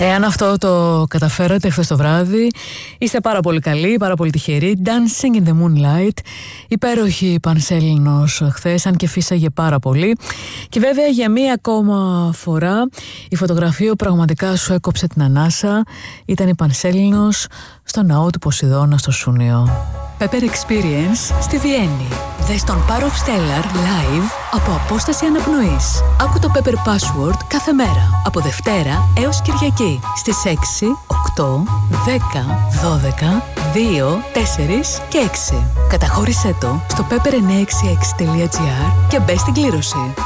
Εάν αυτό το καταφέρατε χθες το βράδυ, είστε πάρα πολύ καλοί, πάρα πολύ τυχεροί. Dancing in the Moonlight, υπέροχη πανσέλινος χθες, αν και φύσαγε πάρα πολύ. Και βέβαια για μία ακόμα φορά η φωτογραφία που πραγματικά σου έκοψε την ανάσα ήταν η πανσέλινος στο ναό του Ποσειδώνα στο Σούνιο. Pepper Experience στη Βιέννη. Δες τον Power of Stellar live από απόσταση αναπνοής. Άκου το Pepper Password κάθε μέρα από Δευτέρα έως Κυριακή στις 6, 8, 10, 12, 2, 4 και 6. Καταχώρησέ το στο pepper966.gr και μπες στην κλήρωση.